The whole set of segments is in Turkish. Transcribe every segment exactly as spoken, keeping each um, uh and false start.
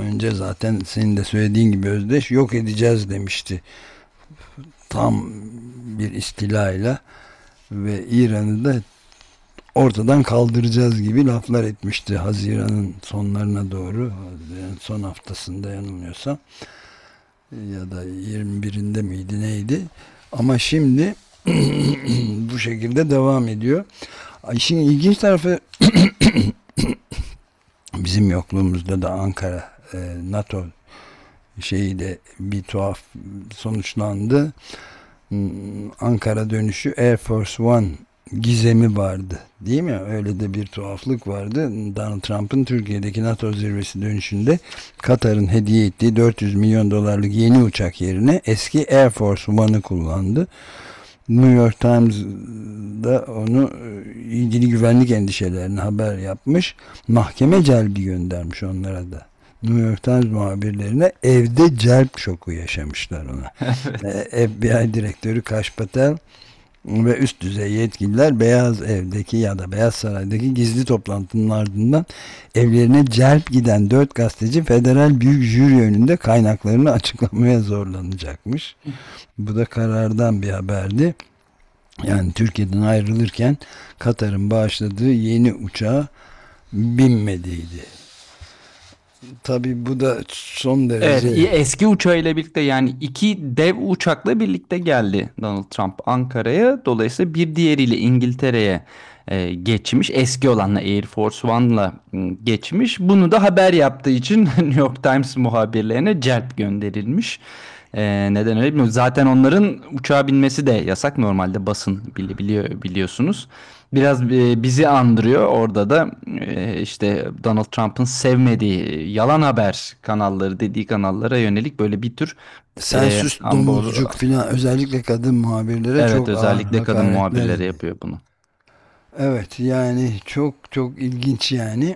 önce zaten senin de söylediğin gibi Özdeş, yok edeceğiz demişti. Tam bir istilayla ve İran'ı da ortadan kaldıracağız gibi laflar etmişti Haziran'ın sonlarına doğru, yani son haftasında yanılmıyorsam, ya da yirmi birinde miydi neydi, ama şimdi bu şekilde devam ediyor. İşin ilginç tarafı, bizim yokluğumuzda da Ankara e, NATO şeyi de bir tuhaf sonuçlandı. Hmm, Ankara dönüşü Air Force One gizemi vardı, değil mi? Öyle de bir tuhaflık vardı. Donald Trump'ın Türkiye'deki NATO zirvesi dönüşünde Katar'ın hediye ettiği dört yüz milyon dolarlık yeni uçak yerine eski Air Force One'ı kullandı. New York Times da onu ilgili güvenlik endişelerini haber yapmış. Mahkeme celbi göndermiş onlara da. New York Times muhabirlerine evde celp şoku yaşamışlar ona. Evet. F B I direktörü Kash Patel ve üst düzey yetkililer Beyaz Ev'deki ya da Beyaz Saray'daki gizli toplantının ardından evlerine celp giden dört gazeteci federal büyük jüri önünde kaynaklarını açıklamaya zorlanacakmış. Bu da karardan bir haberdi. Yani Türkiye'den ayrılırken Katar'ın bağışladığı yeni uçağa binmediydi. Tabii bu da son Evet, derece... eski uçağıyla birlikte, yani iki dev uçakla birlikte geldi Donald Trump Ankara'ya. Dolayısıyla bir diğeriyle İngiltere'ye e, geçmiş. Eski olanla, Air Force One'la m, geçmiş. Bunu da haber yaptığı için New York Times muhabirlerine celp gönderilmiş. E, neden öyle bilmiyorum. Zaten onların uçağa binmesi de yasak. Normalde basın bili- biliyor biliyorsunuz. Biraz e, bizi andırıyor. Orada da e, işte Donald Trump'ın sevmediği e, yalan haber kanalları dediği kanallara yönelik böyle bir tür e, Sensüs ambor, domuzcuk filan, özellikle kadın muhabirlere evet, çok ağır özellikle kadın hakaretler muhabirlere ediyor. yapıyor bunu. Evet, yani çok çok ilginç yani.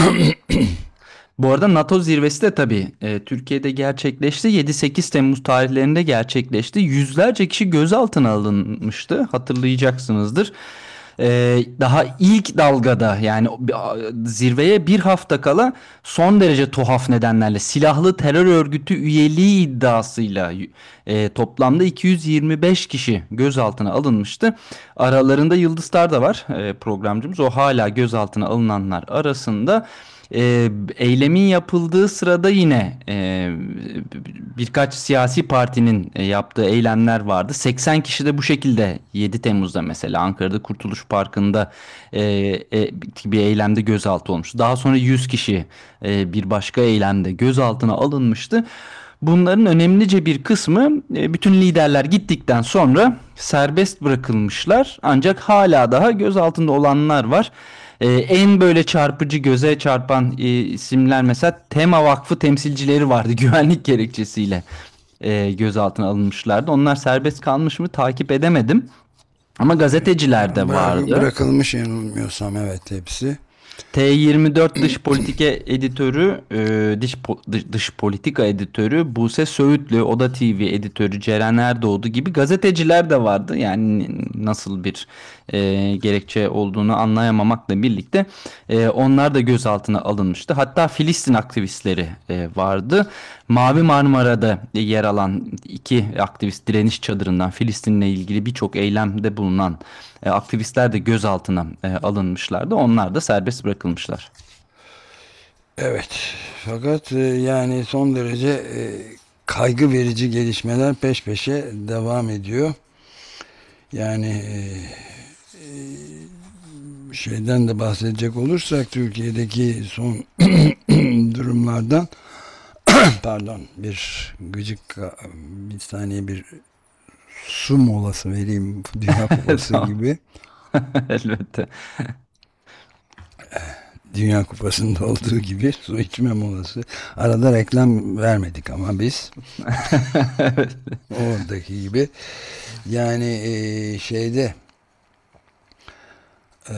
Bu arada NATO zirvesi de tabii e, Türkiye'de gerçekleşti. yedi sekiz Temmuz tarihlerinde gerçekleşti. Yüzlerce kişi gözaltına alınmıştı. Hatırlayacaksınızdır. E, daha ilk dalgada, yani zirveye bir hafta kala, son derece tuhaf nedenlerle silahlı terör örgütü üyeliği iddiasıyla e, toplamda iki yüz yirmi beş kişi gözaltına alınmıştı. Aralarında Yıldızlar da var, e, programcımız. O hala gözaltına alınanlar arasında. E, eylemin yapıldığı sırada yine e, birkaç siyasi partinin e, yaptığı eylemler vardı. seksen kişi de bu şekilde yedi Temmuz'da mesela Ankara'da Kurtuluş Parkı'nda e, e, bir eylemde gözaltı olmuştu. Daha sonra yüz kişi e, bir başka eylemde gözaltına alınmıştı. Bunların önemlice bir kısmı e, bütün liderler gittikten sonra serbest bırakılmışlar. Ancak hala daha gözaltında olanlar var. Ee, en böyle çarpıcı, göze çarpan e, isimler, mesela Tema Vakfı temsilcileri vardı, güvenlik gerekçesiyle e, gözaltına alınmışlardı. Onlar serbest kalmış mı takip edemedim. Ama gazeteciler de Bırak, vardı. bırakılmış yanılmıyorsam, evet, hepsi. T yirmi dört dış politika editörü, e, dış, po- dış, dış politika editörü Buse Söğütlü, Oda T V editörü Ceren Erdoğdu gibi gazeteciler de vardı. Yani nasıl bir e, gerekçe olduğunu anlayamamakla birlikte e, onlar da gözaltına alınmıştı. Hatta Filistin aktivistleri e, vardı. Mavi Marmara'da yer alan iki aktivist, direniş çadırından Filistin'le ilgili birçok eylemde bulunan e, aktivistler de gözaltına e, alınmışlardı. Onlar da serbest bırakılmışlar. Evet. Fakat e, yani son derece e, kaygı verici gelişmeler peş peşe devam ediyor. Yani e, şeyden de bahsedecek olursak, Türkiye'deki son durumlardan, pardon, bir gıcık, bir saniye, bir su molası vereyim, Dünya Kupası Tamam. gibi. Elbette. Dünya Kupası'nda olduğu gibi su içme molası. Arada reklam vermedik ama biz Evet. oradaki gibi. Yani e, şeyde e,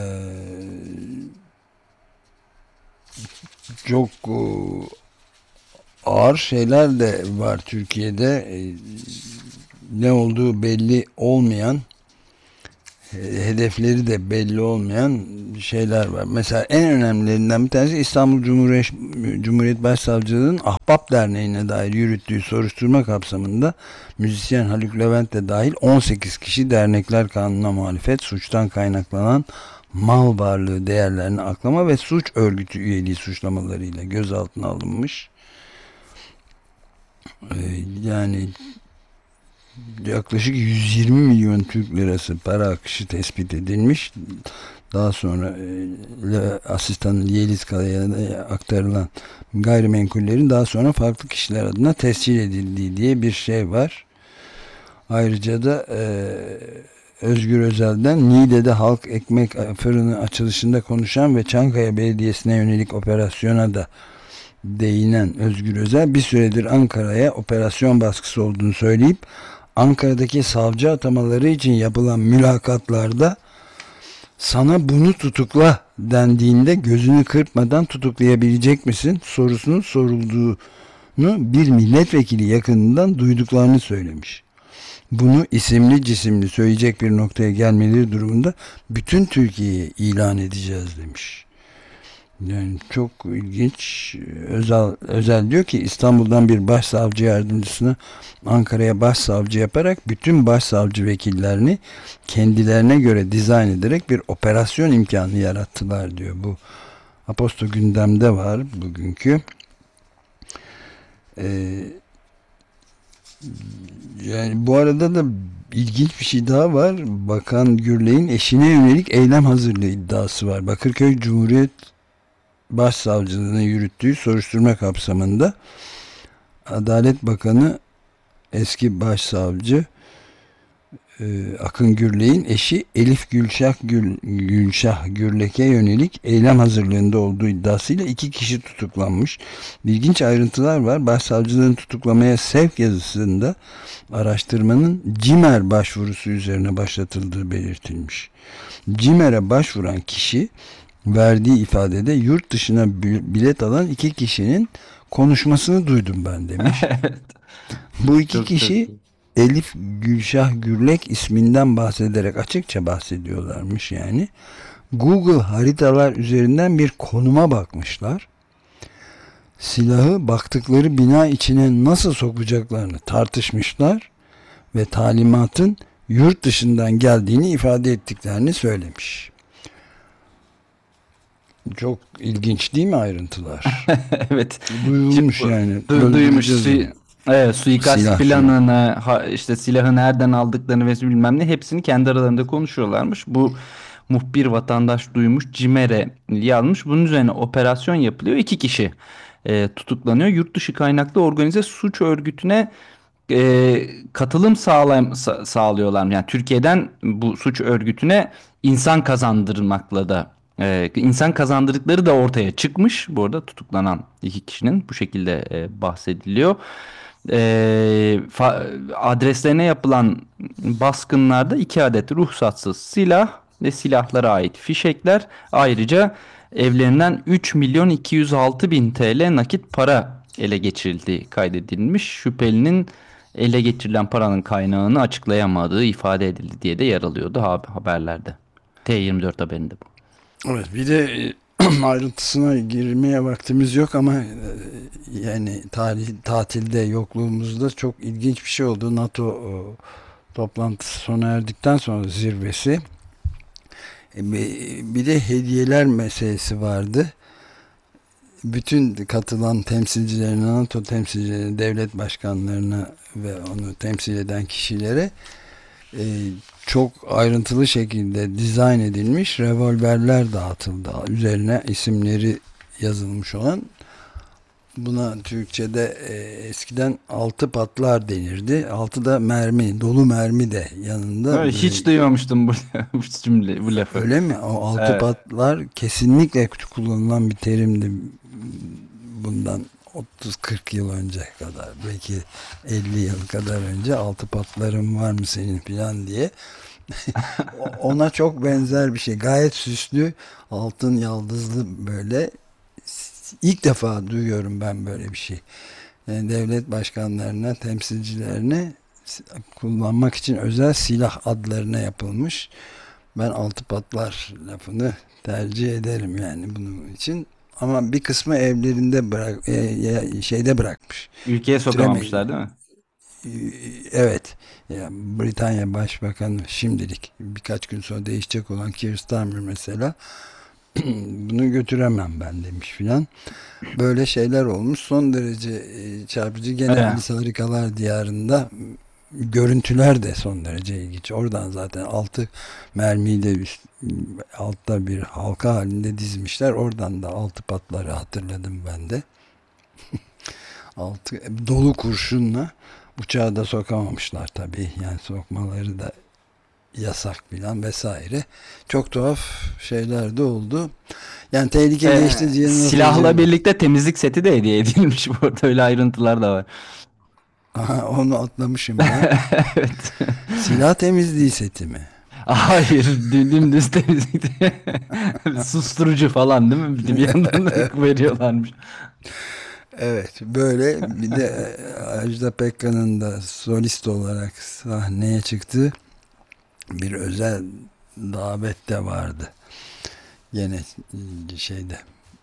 çok e, ağır şeyler de var Türkiye'de. E, ne olduğu belli olmayan, hedefleri de belli olmayan şeyler var. Mesela en önemlilerinden bir tanesi İstanbul Cumhuriyet, Cumhuriyet Başsavcılığı'nın Ahbap Derneği'ne dair yürüttüğü soruşturma kapsamında müzisyen Haluk Levent de dahil on sekiz kişi dernekler kanununa muhalefet, suçtan kaynaklanan mal varlığı değerlerini aklama ve suç örgütü üyeliği suçlamalarıyla gözaltına alınmış. Ee, yani yaklaşık yüz yirmi milyon Türk lirası para akışı tespit edilmiş. Daha sonra e, asistanı Yeliz Kaya'ya aktarılan gayrimenkullerin daha sonra farklı kişiler adına tescil edildiği diye bir şey var. Ayrıca da e, Özgür Özel'den Niğde'de halk ekmek fırını açılışında konuşan ve Çankaya Belediyesi'ne yönelik operasyona da değinen Özgür Özel bir süredir Ankara'ya operasyon baskısı olduğunu söyleyip Ankara'daki savcı atamaları için yapılan mülakatlarda sana bunu tutukla dendiğinde gözünü kırpmadan tutuklayabilecek misin sorusunun sorulduğunu bir milletvekili yakınından duyduklarını söylemiş. Bunu isimli cisimli söyleyecek bir noktaya gelmeleri durumunda bütün Türkiye'ye ilan edeceğiz demiş. Yani çok ilginç. Özel, özel diyor ki İstanbul'dan bir başsavcı yardımcısını Ankara'ya başsavcı yaparak bütün başsavcı vekillerini kendilerine göre dizayn ederek bir operasyon imkanı yarattılar diyor. Bu Aposto gündemde var bugünkü. Ee, yani bu arada da ilginç bir şey daha var. Bakan Gürley'in eşine yönelik eylem hazırlığı iddiası var. Bakırköy Cumhuriyet Başsavcılığına yürüttüğü soruşturma kapsamında Adalet Bakanı eski başsavcı e, Akın Gürlek'in eşi Elif Gülşah, Gül, Gülşah Gürlek'e yönelik eylem hazırlığında olduğu iddiasıyla iki kişi tutuklanmış. İlginç ayrıntılar var. Başsavcılığın tutuklamaya sevk yazısında araştırmanın CİMER başvurusu üzerine başlatıldığı belirtilmiş. CİMER'e başvuran kişi verdiği ifadede yurt dışına bilet alan iki kişinin konuşmasını duydum ben demiş. Bu iki Çok kişi çok. Elif Gülşah Gürlek isminden bahsederek açıkça bahsediyorlarmış yani. Google haritalar üzerinden bir konuma bakmışlar. Silahı baktıkları bina içine nasıl sokacaklarını tartışmışlar ve talimatın yurt dışından geldiğini ifade ettiklerini söylemiş. Çok ilginç değil mi ayrıntılar? Evet. Duyulmuş Bu- yani. Du- duymuş Öldüreceğiz sui- onu. evet, suikast Silah, silah. planını, ha- işte silahı nereden aldıklarını ve bilmem ne hepsini kendi aralarında konuşuyorlarmış. Bu muhbir vatandaş duymuş, CİMER'e yazmış. Bunun üzerine operasyon yapılıyor. İki kişi e, tutuklanıyor. Yurt dışı kaynaklı organize suç örgütüne e, katılım sağlay sa- sağlıyorlar. Yani Türkiye'den bu suç örgütüne insan kazandırmakla da e, insan kazandırdıkları da ortaya çıkmış. Bu arada tutuklanan iki kişinin bu şekilde e, bahsediliyor. E, fa- adreslerine yapılan baskınlarda iki adet ruhsatsız silah ve silahlara ait fişekler, ayrıca evlerinden üç milyon iki yüz altı bin T L nakit para ele geçirildiği kaydedilmiş. Şüphelinin ele geçirilen paranın kaynağını açıklayamadığı ifade edildi diye de yer alıyordu ha- haberlerde. T yirmi dört haberinde bu. Evet, bir de e, ayrıntısına girmeye vaktimiz yok ama e, yani tarih, tatilde yokluğumuzda çok ilginç bir şey oldu. NATO o, toplantısı sona erdikten sonra zirvesi e, bir bir de hediyeler meselesi vardı. Bütün katılan temsilcilerine, NATO temsilcilerine, devlet başkanlarına ve onu temsil eden kişilere e, çok ayrıntılı şekilde dizayn edilmiş revolverler dağıtıldı. Üzerine isimleri yazılmış olan. Buna Türkçe'de e, eskiden altı patlar denirdi. Altı da mermi, dolu mermi de yanında. Evet, Böyle, hiç duymamıştım bu, bu cümle, bu lafı. öyle mi? O altı Evet. patlar kesinlikle kullanılan bir terimdi. Bundan otuz kırk yıl önce kadar, belki elli yıl kadar önce altı patların var mı senin falan diye. Ona çok benzer bir şey. Gayet süslü, altın yaldızlı böyle. İlk defa duyuyorum ben böyle bir şey. Yani devlet başkanlarına, temsilcilerine kullanmak için özel silah adlarına yapılmış. Ben altı patlar lafını tercih ederim yani bunun için. Ama bir kısmı evlerinde bırak, e, şeyde bırakmış. Ülkeye Götüremeyin. sokamamışlar değil mi? E, Evet. Ya Britanya Başbakanı şimdilik birkaç gün sonra değişecek olan Keir Starmer mesela bunu götüremem ben demiş filan. Böyle şeyler olmuş. Son derece e, çarpıcı. Gene Evet. Alice Harikalar Diyarı'nda görüntüler de son derece ilginç. Oradan zaten altı mermiyi de üst, altta bir halka halinde dizmişler. Oradan da altı patları hatırladım ben de. Altı dolu kurşunla uçağa da sokamamışlar tabii. Yani sokmaları da yasak filan vesaire. Çok tuhaf şeyler de oldu. Yani tehlike Ee, geçti diye not silahla edelim. birlikte temizlik seti de hediye edilmiş bu arada. Öyle ayrıntılar da var. Aha, onu atlamışım ben. Evet. Silah temizliği seti mi? Hayır, dü- dümdüz temizlik. Susturucu falan değil mi? Bir de bir yandan da veriyorlarmış. Evet, böyle bir de e, Ajda Pekkan'ın da solist olarak sahneye çıktığı bir özel davet de vardı. Yine şeyde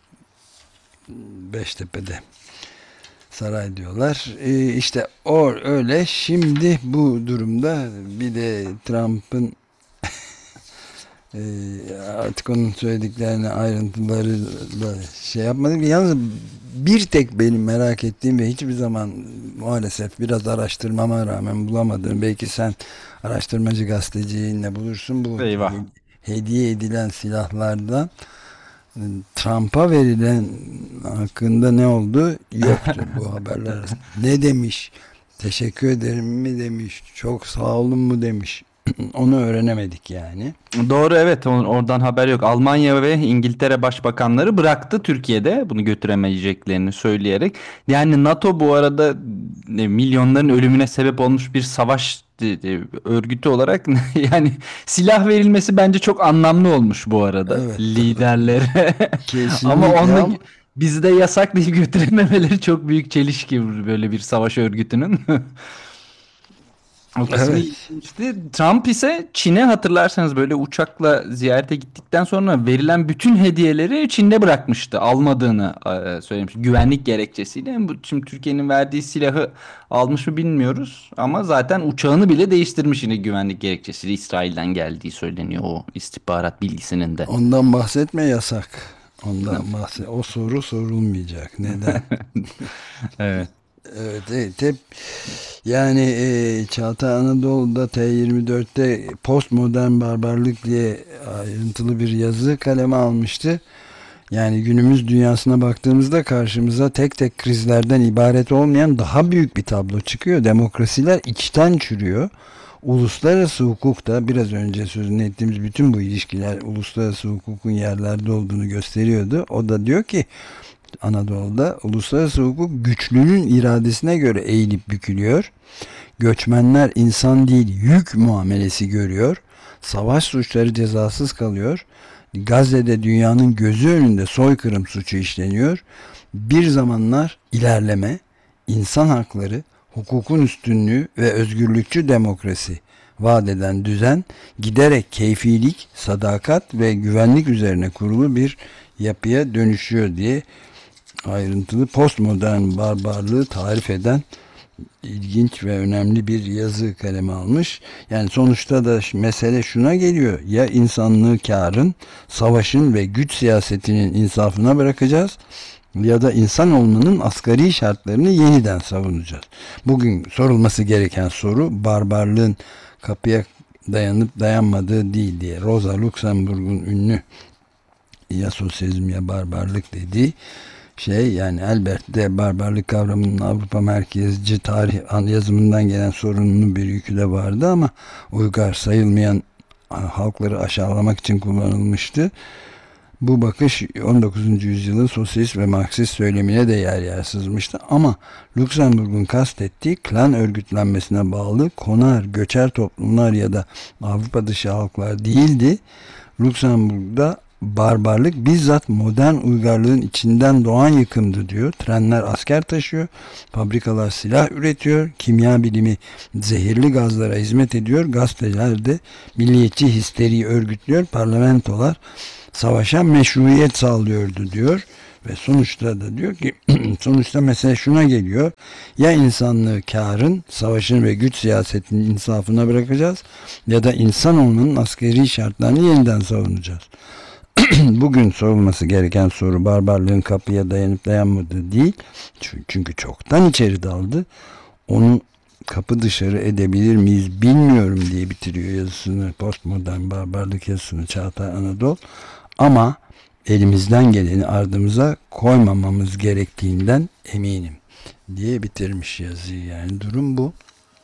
Beştepe'de saray diyorlar. E, işte o öyle. Şimdi bu durumda bir de Trump'ın e, artık onun söylediklerini ayrıntıları da şey yapmadım. Yalnız bir tek benim merak ettiğim ve hiçbir zaman maalesef biraz araştırmama rağmen bulamadığım, belki sen araştırmacı gazeteciyle bulursun, bu Eyvah. hediye edilen silahlardan Trump'a verilen hakkında ne oldu? Yoktu bu haberler arasında. Ne demiş? Teşekkür ederim mi demiş? Çok sağ olun mu demiş? Onu öğrenemedik yani. Doğru, evet, on- oradan haber yok. Almanya ve İngiltere başbakanları bıraktı Türkiye'de bunu götüremeyeceklerini söyleyerek. Yani NATO bu arada e, milyonların ölümüne sebep olmuş bir savaş e, e, örgütü olarak yani silah verilmesi bence çok anlamlı olmuş bu arada Evet, liderlere. Ama kesinlikle onu ama bizde yasaklayıp götürememeleri çok büyük çelişki böyle bir savaş örgütünün. O kısmı evet. ilginçti. Trump ise Çin'e, hatırlarsanız, böyle uçakla ziyarete gittikten sonra verilen bütün hediyeleri Çin'de bırakmıştı. Almadığını e, söylemiş. Güvenlik gerekçesiyle. Bu, şimdi Türkiye'nin verdiği silahı almış mı bilmiyoruz. Ama zaten uçağını bile değiştirmiş yine güvenlik gerekçesiyle. İsrail'den geldiği söyleniyor o istihbarat bilgisinin de. Ondan bahsetme, yasak. Ondan bahset. O soru sorulmayacak. Neden? Evet. Evet, evet. Hep yani e, Çağatay Anadolu'da T yirmi dörtte postmodern barbarlık diye ayrıntılı bir yazı kaleme almıştı. Yani günümüz dünyasına baktığımızda karşımıza tek tek krizlerden ibaret olmayan daha büyük bir tablo çıkıyor. Demokrasiler içten çürüyor. Uluslararası hukukta biraz önce sözünü ettiğimiz bütün bu ilişkiler uluslararası hukukun yerlerde olduğunu gösteriyordu. O da diyor ki Anadolu'da uluslararası hukuk güçlünün iradesine göre eğilip bükülüyor. Göçmenler insan değil yük muamelesi görüyor. Savaş suçları cezasız kalıyor. Gazze'de dünyanın gözü önünde soykırım suçu işleniyor. Bir zamanlar ilerleme, insan hakları, hukukun üstünlüğü ve özgürlükçü demokrasi vaat eden düzen giderek keyfilik, sadakat ve güvenlik üzerine kurulu bir yapıya dönüşüyor diye ayrıntılı postmodern barbarlığı tarif eden ilginç ve önemli bir yazı kaleme almış. Yani sonuçta da mesele şuna geliyor. Ya insanlığı kârın, savaşın ve güç siyasetinin insafına bırakacağız ya da insan olmanın asgari şartlarını yeniden savunacağız. Bugün sorulması gereken soru barbarlığın kapıya dayanıp dayanmadığı değil diye. Rosa Luxemburg'un ünlü ya sosyalizm ya barbarlık dediği şey, yani elbette barbarlık kavramının Avrupa merkezci tarih yazımından gelen sorununun bir yükü de vardı ama uygar sayılmayan halkları aşağılamak için kullanılmıştı. Bu bakış on dokuzuncu yüzyılın sosyalist ve Marksist söylemine de yer yer sızmıştı ama Luxemburg'un kastettiği klan örgütlenmesine bağlı konar, göçer toplumlar ya da Avrupa dışı halklar değildi. Luxemburg'da barbarlık bizzat modern uygarlığın içinden doğan yıkımdı diyor. Trenler asker taşıyor, fabrikalar silah üretiyor, kimya bilimi zehirli gazlara hizmet ediyor, gazeteler de milliyetçi histeriyi örgütlüyor, parlamentolar savaşa meşruiyet sağlıyordu diyor. Ve sonuçta da diyor ki sonuçta mesele şuna geliyor. Ya insanlığı kârın, savaşın ve güç siyasetinin insafına bırakacağız ya da insanoğlunun askeri şartlarını yeniden savunacağız. Bugün sorulması gereken soru barbarlığın kapıya dayanıp dayanmadığı değil. Çünkü çoktan içeri daldı. Onu kapı dışarı edebilir miyiz bilmiyorum diye bitiriyor yazısını. Postmodern barbarlık yazısını Çağatay Anadolu. Ama elimizden geleni ardımıza koymamamız gerektiğinden eminim diye bitirmiş yazıyı. Yani durum bu.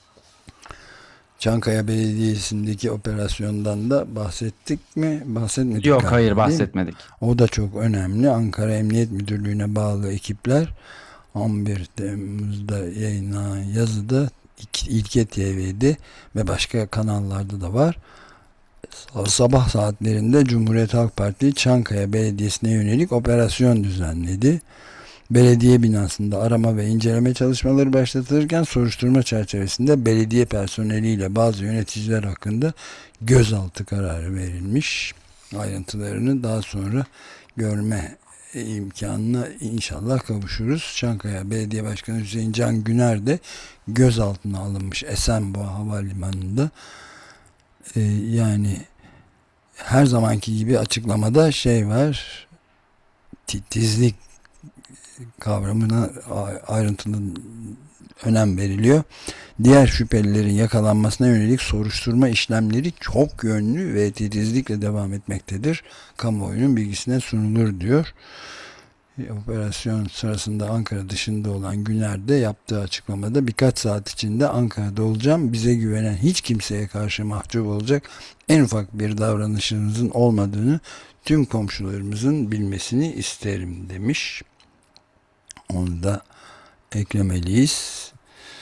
Çankaya Belediyesi'ndeki operasyondan da bahsettik mi? Bahsetmedik. Yok, galiba, hayır, değil mi? bahsetmedik. O da çok önemli. Ankara Emniyet Müdürlüğü'ne bağlı ekipler on bir Temmuz'da yayınlanan yazıda İlke T V'de ve başka kanallarda da var. Sabah saatlerinde Cumhuriyet Halk Partisi Çankaya Belediyesi'ne yönelik operasyon düzenledi. Belediye binasında arama ve inceleme çalışmaları başlatılırken soruşturma çerçevesinde belediye personeliyle bazı yöneticiler hakkında gözaltı kararı verilmiş. Ayrıntılarını daha sonra görme imkanına inşallah kavuşuruz. Çankaya Belediye Başkanı Hüseyin Can Güner de gözaltına alınmış Esenboğa Havalimanı'nda. Ee, yani her zamanki gibi açıklamada şey var, titizlik kavramına ayrıntılı önem veriliyor. Diğer şüphelilerin yakalanmasına yönelik soruşturma işlemleri çok yönlü ve titizlikle devam etmektedir. Kamuoyunun bilgisine sunulur diyor. Operasyon sırasında Ankara dışında olan Güner'de yaptığı açıklamada birkaç saat içinde Ankara'da olacağım. Bize güvenen hiç kimseye karşı mahcup olacak en ufak bir davranışınızın olmadığını tüm komşularımızın bilmesini isterim demiş. Onu da eklemeliyiz.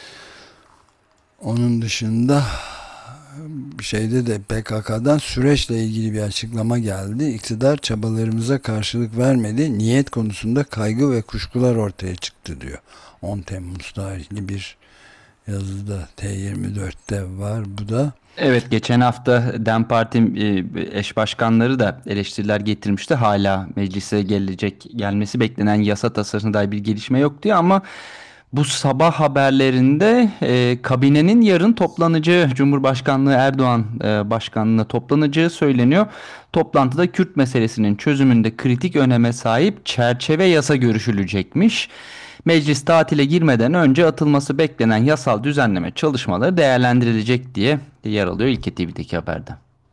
Onun dışında bir şeyde de P K K'dan süreçle ilgili bir açıklama geldi. İktidar çabalarımıza karşılık vermedi. Niyet konusunda kaygı ve kuşkular ortaya çıktı diyor. on Temmuz tarihli bir yazıda T yirmi dörtte var bu da. Evet, geçen hafta DEM Parti eş başkanları da eleştiriler getirmişti. Hala meclise gelecek gelmesi beklenen yasa tasarısına dair bir gelişme yok diye, ama bu sabah haberlerinde e, kabinenin yarın toplanacağı, Cumhurbaşkanlığı Erdoğan e, başkanlığına toplanacağı söyleniyor. Toplantıda Kürt meselesinin çözümünde kritik öneme sahip çerçeve yasa görüşülecekmiş. Meclis tatile girmeden önce atılması beklenen yasal düzenleme çalışmaları değerlendirilecek diye yer alıyor İlke T V'deki haberde.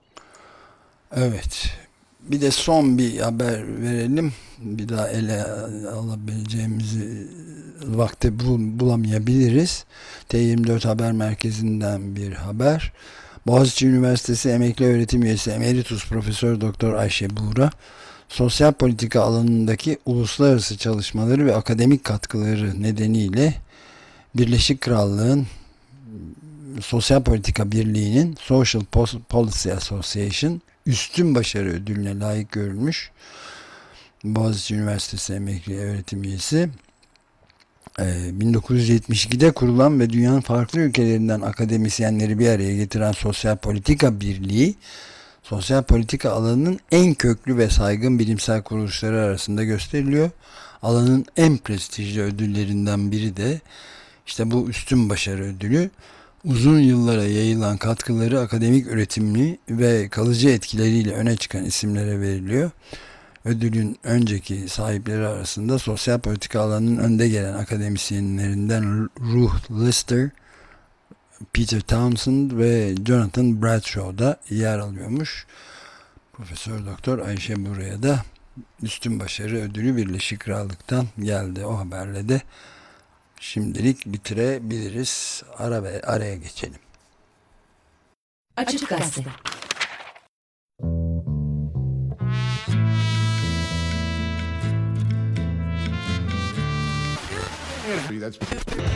Evet. Bir de son bir haber verelim. Bir daha ele alabileceğimizi vakti bulamayabiliriz. T yirmi dört Haber Merkezi'nden bir haber. Boğaziçi Üniversitesi Emekli Öğretim Üyesi Emeritus Profesör Doktor Ayşe Buğra, sosyal politika alanındaki uluslararası çalışmaları ve akademik katkıları nedeniyle Birleşik Krallığın Sosyal Politika Birliği'nin Social Policy Association üstün başarı ödülüne layık görülmüş. Boğaziçi Üniversitesi Emekli Öğretim Üyesi, bin dokuz yüz yetmiş ikide kurulan ve dünyanın farklı ülkelerinden akademisyenleri bir araya getiren Sosyal Politika Birliği, sosyal politika alanının en köklü ve saygın bilimsel kuruluşları arasında gösteriliyor. Alanın en prestijli ödüllerinden biri de işte bu üstün başarı ödülü. Uzun yıllara yayılan katkıları, akademik üretimli ve kalıcı etkileriyle öne çıkan isimlere veriliyor. Ödülün önceki sahipleri arasında sosyal politika alanının önde gelen akademisyenlerinden Ruth Lister, Peter Townsend ve Jonathan Bradshaw da yer alıyormuş. Profesör Doktor Ayşe Buraya da üstün başarı ödülü Birleşik Krallık'tan geldi. O haberle de şimdilik bitirebiliriz. Ara ve araya geçelim. Açık Gazete. That's